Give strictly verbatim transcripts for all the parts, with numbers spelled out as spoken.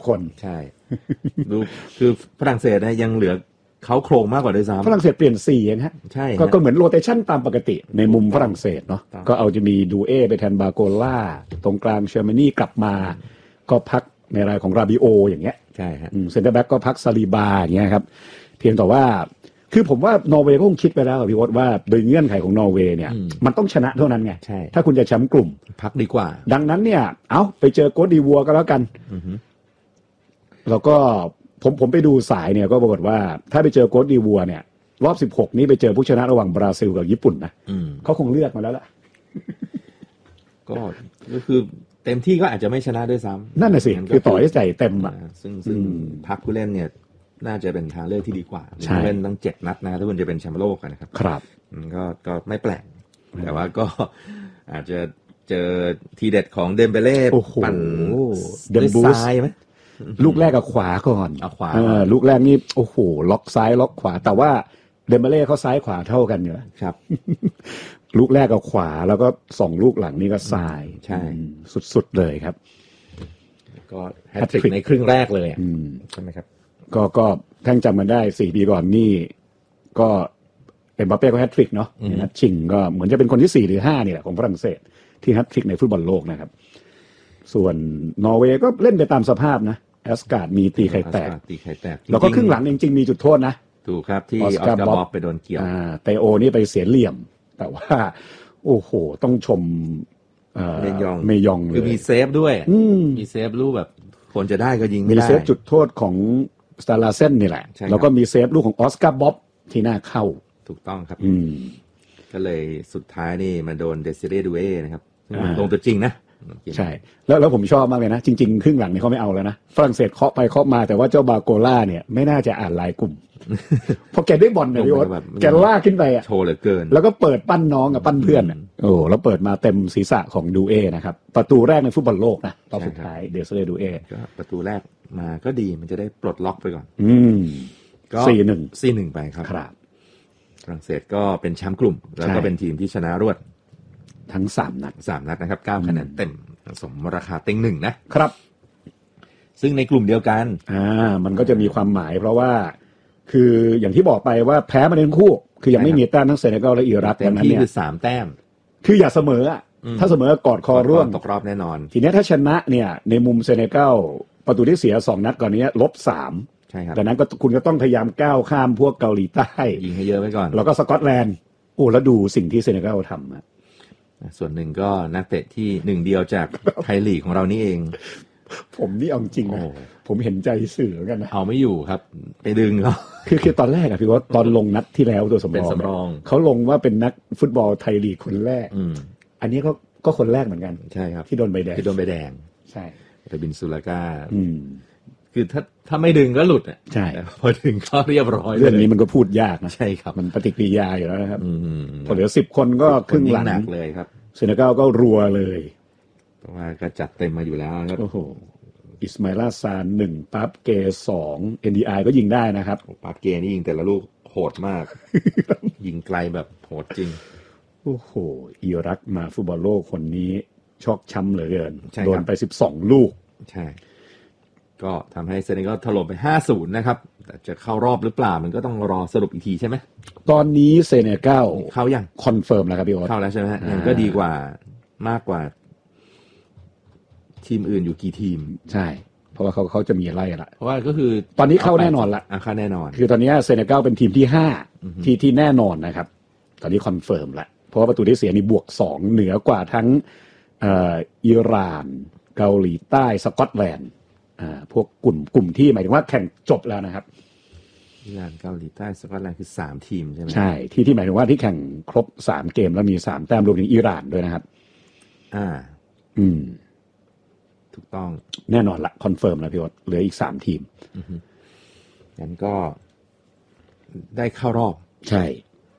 คนใช่ดูคือฝรั่งเศสนะยังเหลือเขาโครงมากกว่าด้วยซ้ำฝรั่งเศสเปลี่ยนสี่เองฮะใช่ก็เหมือนโรเตชันตามปกติในมุมฝรั่งเศสเนาะก็เอาจะมีดูเอไปแทนบาโกล่าตรงกลางเชอร์มานี่กลับมาก็พักในรายของราบิโออย่างเงี้ยใช่ฮะเซ็นเตอร์แบ็กก็พักซาลีบาอย่างเงี้ยครับเพียงแต่ว่าคือผมว่านอร์เวย์ก็คงคิดไปแล้วพี่โอ๊ตว่าโดยเงื่อนไขของนอร์เวย์เนี่ยมันต้องชนะเท่านั้นไงถ้าคุณจะแชมป์กลุ่มพักดีกว่าดังนั้นเนี่ยเอ้าไปเจอโกดิวัวก็แล้วกันแล้วก็ผมผมไปดูสายเนี่ยก็ปรากฏว่าถ้าไปเจอโกดิวัวเนี่ยรอบสิบหกนี้ไปเจอผู้ชนะระหว่างบราซิลกับญี่ปุ่นนะเขาคงเลือกมาแล้วล่ะก็ก็คือเต็มที่ก็อาจจะไม่ชนะด้วยซ้ำนั่นน่ะสิคือต่อให้ใจเต็มอ่ะซึ่งซึ่งพักผู้เล่นเนี่ยน่าจะเป็นทางเลือกที่ดีกว่าเล่นตั้งเจ็ดนัดนะถ้าคุณจะเป็นแชมป์โลกนะครับครับก็ก็ไม่แปลกแต่ว่าก็อาจจะเจอทีเด็ดของเดมเบเล่ปั่นเดมบูซ้ายไหมลูกแรกกับขวาก่อนเอาขวาลูกแรกนี่โอ้โหล็อกซ้ายล็อกขวาแต่ว่าเดมเบเล่เขาซ้ายขวาเท่ากันอยู่ครับลูกแรกกับขวาแล้วก็สองลูกหลังนี่ก็ซ้ายใช่สุดๆเลยครับก็แฮตทริกในครึ่งแรกเลยใช่ไหมครับก็ก็แท่งจำมันได้สี่ปีก่อนนี่ก็เอ็มบัปเป้ก็แฮตทริกเนาะนัดชิงก็เหมือนจะเป็นคนที่สี่หรือห้านี่แหละของฝรั่งเศสที่แฮตทริกในฟุตบอลโลกนะครับส่วนนอร์เวย์ก็เล่นไปตามสภาพนะแอสการ์ดมีตีไข่แตกตีไข่แตกแล้วก็ครึ่งหลังจริงๆมีจุดโทษนะถูกครับที่ออสการ์บ๊อบไปโดนเกี่ยวอ่าเตโอนี่ไปเสียเหลี่ยมแต่ว่าโอ้โหต้องชมเอ่อเมยองเมยองเลยคือมีเซฟด้วยมีเซฟลูกแบบคนจะได้ก็ยิงไม่ได้มีเซฟจุดโทษของสตาร์ลาเซนนี่แหละแล้วก็มีเซฟลูกของออสการ์บ๊อบที่น่าเข้าถูกต้องครับอืมก็เลยสุดท้ายนี่มาโดนเดซิเรดูเอนะครับลงตัวจริงนะใช่แล้วแล้วผมชอบมากเลยนะจริงๆครึ่งหลังนี่เขาไม่เอาแล้วนะฝรั่งเศสเคาะไปเคาะมาแต่ว่าเจ้าบาโกล่าเนี่ยไม่น่าจะอ่านลายกลุ่มพอแกได้บอลเนี่ยพี่โอ๊ตแกลากขึ้นไปอ่ะโชว์เหลือเกินแล้วก็เปิดปั้นน้องกับปั้นเพื่อนอ่ะโอ้แล้วเปิดมาเต็มศีรษะของดูเอนะครับประตูแรกในฟุตบอลโลกนะตอนสุดท้ายเดซิเรดูเอก็ประตูแรกมาก็ดีมันจะได้ปลดล็อกไปก่อนอืมก็ สี่หนึ่งสี่หนึ่ง ไปครับครับฝรั่งเศสก็เป็นแชมป์กลุ่มแล้วก็เป็นทีมที่ชนะรวดทั้งสามนัดสามนัดนะครับเก้าคะแนนเต็มสมราคาเต็งหนึ่งนะครับซึ่งในกลุ่มเดียวกันอ่ามันก็จะมีความหมายเพราะว่าคืออย่างที่บอกไปว่าแพ้มาทั้งคู่คือยังไม่มีแต้มทั้งเซเนกัลและอิรักดังนั้นเนี่ยคือสามแต้มคืออย่าเสมออ่ะถ้าเสมอกอดคอร่วมตกรอบแน่นอนทีนี้ถ้าชนะเนี่ยในมุมเซเนกัลประตูที่เสียสองนัดก่อนนี้ลบสามใช่ครับดังนั้นก็คุณก็ต้องพยายามก้าวข้ามพวกเกาหลีใต้ยิงให้เยอะไว้ก่อนแล้วก็สกอตแลนด์โอ้แล้วดูสิ่งที่เซเนกัลทำอ่ะส่วนหนึ่งก็นักเตะที่หนึ่งเดียวจากไทยลีกของเรานี่เองผมนี่เอาจริงนะผมเห็นใจสื่อกันนะเอาไม่อยู่ครับไปดึงเขาคือคือตอนแรกอะพี่ว่าตอนลงนัดที่แล้วตัวสำรองเขาลงว่าเป็นนักฟุตบอลไทยลีกคนแรกอันนี้ก็ก็คนแรกเหมือนกันใช่ครับที่โดนใบแดงที่โดนใบแดงใช่ไปบินซูลาก้าอืมคือถ้าถ้าไม่ดึงก็หลุดอ่ะใช่พอดึงก็เรียบร้อยเรื่องนี้มันก็พูดยากนะใช่ครับมันปฏิกิริยาอยู่แล้วนะครับพอเหลือสิบคนก็ครึ่งหลังเลยครับเซเนกัลก็รัวเลยเพราะว่าก็จัดเต็มมาอยู่แล้วครับโอ้โหอิสมาอิล ซานหนึ่งปั๊บเกสอง เอ็น ดี ไอ ก็ยิงได้นะครับปั๊บเกนี่ยิงแต่ละลูกโหดมาก ยิงไกลแบบโหดจริงโอ้โหอิรักมาฟุตบอลโลกคนนี้ชอกช้ำเหลือเกินโดนไปสิบสองลูกใช่ก็ทำให้เซเนกัลถล่มไป ห้าศูนย์ นะครับแต่จะเข้ารอบหรือเปล่ามันก็ต้องรอสรุปอีกทีใช่ไหมตอนนี้เซเนกัลเข้ายังคอนเฟิร์มแล้วครับพี่โอ๊ตเข้าแล้วใช่ไหมยังก็ดีกว่ามากกว่าทีมอื่นอยู่กี่ทีมใช่เพราะว่าเขาเขาจะมีอะไรละเพราะว่าก็คือตอนนี้เข้าแน่นอนละเข้าแน่นอนคือตอนนี้เซเนกัลเป็นทีมที่ห้าที่ที่แน่นอนนะครับตอนนี้คอนเฟิร์มละเพราะว่าประตูที่เสียนี่บวกสองเหนือกว่าทั้งเอ่ออิหร่านเกาหลีใต้สกอตแลนด์อ่าพวกกลุ่มกลุ่มที่หมายถึงว่าแข่งจบแล้วนะครับอิหร่านเกาหลีใต้สกอตแลนด์คือสามทีมใช่ไหมใช่ที่ที่หมายถึงว่าที่แข่งครบสามเกมแล้วมีสามแต้มรวมถึงอิหร่านด้วยนะครับอ่าอืมถูกต้องแน่นอนละคอนเฟิร์มแล้วพี่วอดเหลืออีกสามทีมงั้นก็ได้เข้ารอบใช่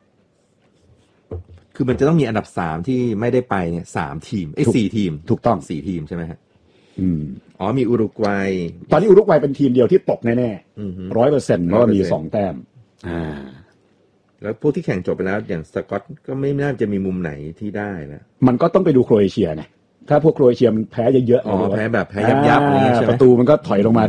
คือมันจะต้องมีอันดับสามที่ไม่ได้ไปเนี่ยสามทีมไอ้สี่ทีมถูกต้องสี่ทีมใช่ไหมฮะอืมอ๋อมีอุรุกวัยตอนนี้อุรุกวัยเป็นทีมเดียวที่ตกแน่ๆร้อยเปอร์เซ็นต์เพราะว่ามีสองแต้มอ่าแล้วพวกที่แข่งจบไปแล้วอย่างสกอตก็ไม่น่าจะมีมุมไหนที่ได้นะมันก็ต้องไปดูโครเอเชียไงถ้าพวกโครเอเชียมันแพ้เยอะๆอ๋อแพ้แบบแพ้ยับๆอะไรเงี้ยใช่ไหมประตูมันก็ถอยลงมา